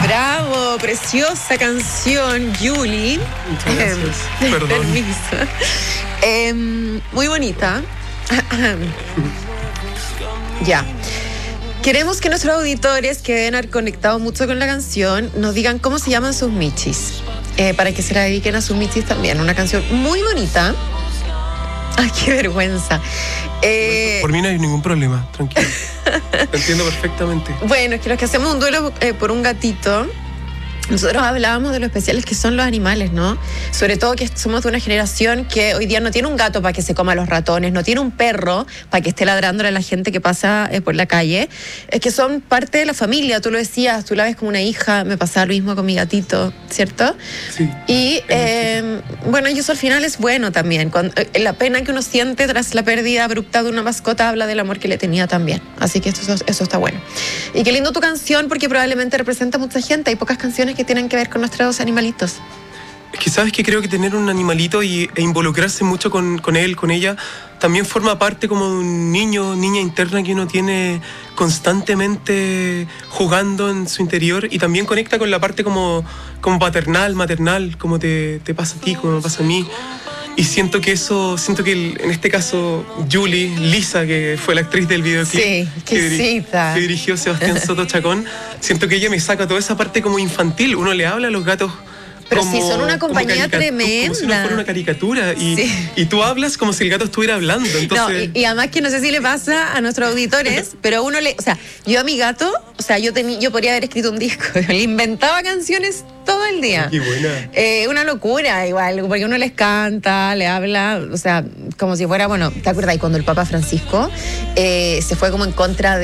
Bravo, preciosa canción, Julie. Muchas gracias. Perdón. Permiso. Muy bonita. Ya. Queremos que nuestros auditores que deben haber conectado mucho con la canción nos digan cómo se llaman sus michis. Para que se la dediquen a sus michis también. Una canción muy bonita. Ay, qué vergüenza. Por mí no hay ningún problema, tranquilo. Te entiendo perfectamente. Bueno, es que los que hacemos un duelo por un gatito, nosotros hablábamos de lo especiales que son los animales, ¿no? Sobre todo que somos de una generación que hoy día no tiene un gato para que se coma los ratones, no tiene un perro para que esté ladrándole a la gente que pasa por la calle. Es que son parte de la familia, tú lo decías, tú la ves como una hija, me pasaba lo mismo con mi gatito, ¿cierto? Sí. Y bueno, y eso al final es bueno también. La pena que uno siente tras la pérdida abrupta de una mascota habla del amor que le tenía también. Así que eso está bueno. Y qué lindo tu canción, porque probablemente representa a mucha gente. Hay pocas canciones que tienen que ver con nuestros animalitos. Es que sabes que creo que tener un animalito e involucrarse mucho con él, con ella, también forma parte como de un niña interna que uno tiene constantemente jugando en su interior, y también conecta con la parte como paternal, maternal, como te pasa a ti, como me pasa a mí. Y siento que en este caso Lisa, que fue la actriz del videoclip, sí, que dirigió Sebastián Soto Chacón, siento que ella me saca toda esa parte como infantil. Uno le habla a los gatos pero sí, son una compañía tremenda. Como si no fuera una caricatura. Y tú hablas como si el gato estuviera hablando. Entonces... No, y además que no sé si le pasa a nuestros auditores, pero yo a mi gato, yo podría haber escrito un disco. Le inventaba canciones todo el día. Qué buena. Una locura igual, porque uno les canta, le habla, como si fuera, bueno, ¿te acuerdas cuando el Papa Francisco se fue como en contra de